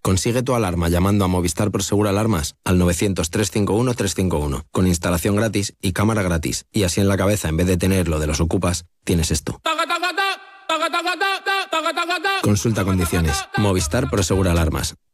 Consigue tu alarma llamando a Movistar Prosegur Alarmas al 900-351-351, con instalación gratis y cámara gratis. Y así en la cabeza, en vez de tener lo de los ocupas, tienes esto. Consulta condiciones. Movistar Prosegur Alarmas.